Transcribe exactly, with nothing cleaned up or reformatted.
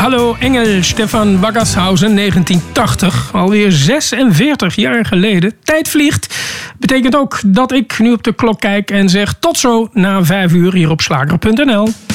Hallo Engel Stefan Baggershausen, negentien tachtig. Alweer zesenveertig jaar geleden. Tijd vliegt. Betekent ook dat ik nu op de klok kijk en zeg tot zo na vijf uur hier op slager punt n l.